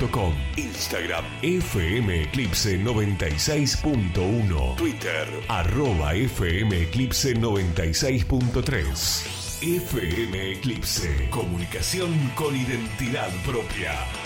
fmeclipse96.com, Instagram FM Eclipse 96.1, Twitter @FM Eclipse 96.3. FM Eclipse, comunicación con identidad propia.